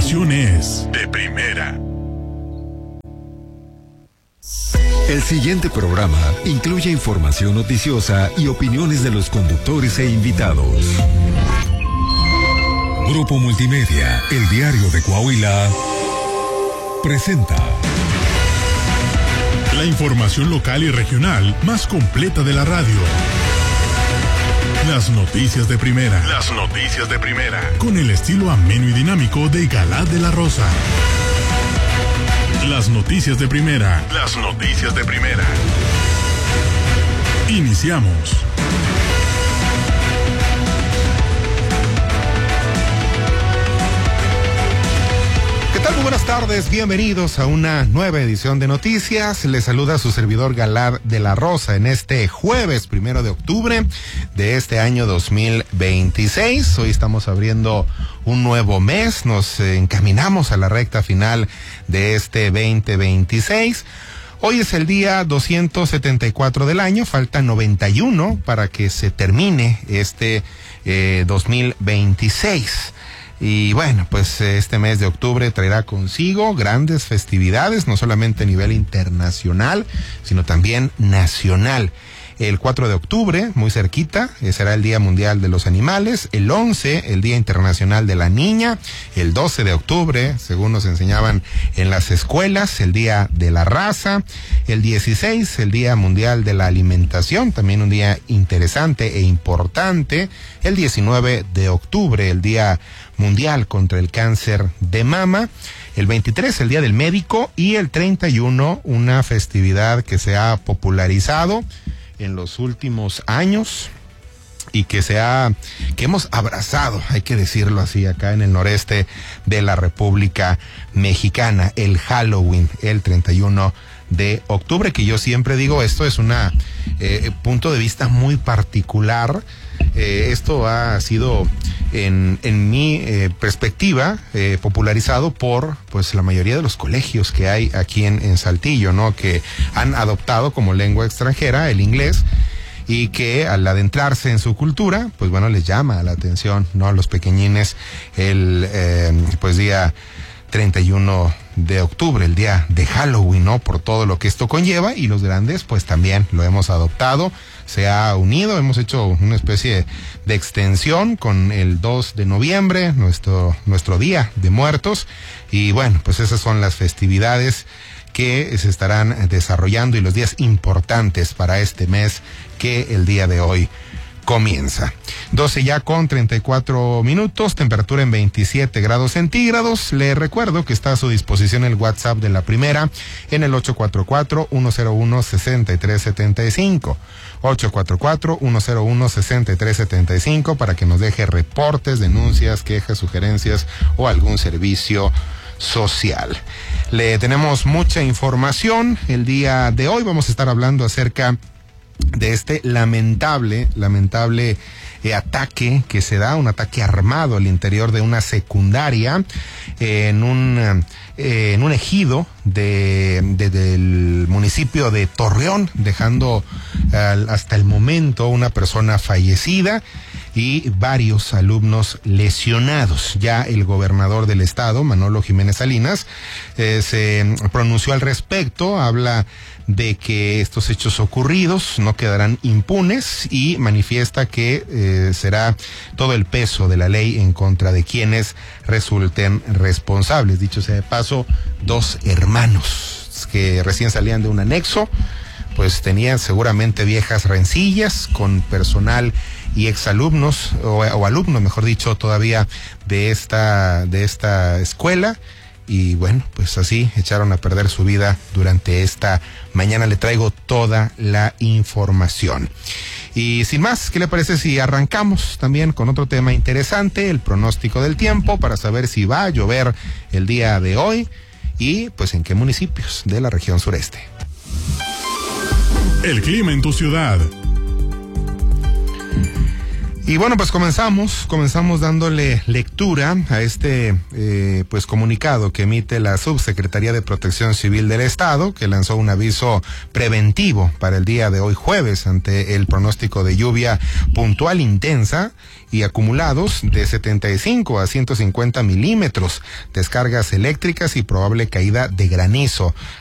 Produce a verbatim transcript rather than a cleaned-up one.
información es de primera. El siguiente programa incluye información noticiosa y opiniones de los conductores e invitados. Grupo Multimedia, el diario de Coahuila, presenta la información local y regional más completa de la radio. Las noticias de primera. Las noticias de primera. Con el estilo ameno y dinámico de Galad de la Rosa. Las noticias de primera. Las noticias de primera. Iniciamos. ¿Qué tal? Muy buenas tardes, bienvenidos a una nueva edición de Noticias. Les saluda su servidor Galad de la Rosa en este jueves primero de octubre de este año dos mil veintiséis. Hoy estamos abriendo un nuevo mes, nos encaminamos a la recta final de este veinte veintiséis. Hoy es el día doscientos setenta y cuatro del año, faltan noventa y uno para que se termine este eh, dos mil veintiséis. Y bueno, pues este mes de octubre traerá consigo grandes festividades, no solamente a nivel internacional, sino también nacional. El cuatro de octubre, muy cerquita, será el Día Mundial de los Animales. El once, el Día Internacional de la Niña. El doce de octubre, según nos enseñaban en las escuelas, el Día de la Raza. El dieciséis, el Día Mundial de la Alimentación, también un día interesante e importante. El diecinueve de octubre, el Día Mundial contra el Cáncer de Mama. El veintitrés, el Día del Médico. Y el treinta y uno, una festividad que se ha popularizado en los últimos años y que se ha, que hemos abrazado, hay que decirlo así, acá en el noreste de la República Mexicana, el Halloween, el treinta y uno de octubre, que yo siempre digo, esto es una eh, punto de vista muy particular. Eh, esto ha sido, en, en mi eh, perspectiva, eh, popularizado por pues la mayoría de los colegios que hay aquí en, en Saltillo, ¿no? Que han adoptado como lengua extranjera el inglés y que al adentrarse en su cultura, pues bueno, les llama la atención, ¿no? A los pequeñines el eh, pues día treinta y uno de octubre, el día de Halloween, ¿no? Por todo lo que esto conlleva, y los grandes pues también lo hemos adoptado, se ha unido, hemos hecho una especie de extensión con el dos de noviembre, nuestro, nuestro Día de Muertos, y bueno, pues esas son las festividades que se estarán desarrollando y los días importantes para este mes que el día de hoy comienza. doce ya con treinta y cuatro minutos, temperatura en veintisiete grados centígrados. Le recuerdo que está a su disposición el WhatsApp de la primera en el ocho cuatro cuatro, uno cero uno, seis tres siete cinco. ocho cuatro cuatro, uno cero uno, seis tres siete cinco para que nos deje reportes, denuncias, quejas, sugerencias o algún servicio social. Le tenemos mucha información. El día de hoy vamos a estar hablando acerca de este lamentable, lamentable eh, ataque que se da, un ataque armado al interior de una secundaria eh, en un eh, en un ejido de, de del municipio de Torreón, dejando eh, hasta el momento una persona fallecida y varios alumnos lesionados. Ya el gobernador del estado, Manolo Jiménez Salinas, eh, se pronunció al respecto, habla de que estos hechos ocurridos no quedarán impunes y manifiesta que eh, será todo el peso de la ley en contra de quienes resulten responsables. Dicho sea de paso, dos hermanos que recién salían de un anexo, pues tenían seguramente viejas rencillas con personal y exalumnos o, o alumnos, mejor dicho, todavía de esta de esta escuela. Y bueno, pues así echaron a perder su vida durante esta mañana. Le traigo toda la información. Y sin más, ¿qué le parece si arrancamos también con otro tema interesante, el pronóstico del tiempo, para saber si va a llover el día de hoy y pues en qué municipios de la región sureste? El clima en tu ciudad. Y bueno, pues comenzamos, comenzamos dándole lectura a este eh, pues comunicado que emite la Subsecretaría de Protección Civil del Estado, que lanzó un aviso preventivo para el día de hoy jueves ante el pronóstico de lluvia puntual intensa y acumulados de setenta y cinco a ciento cincuenta milímetros, descargas eléctricas y probable caída de granizo.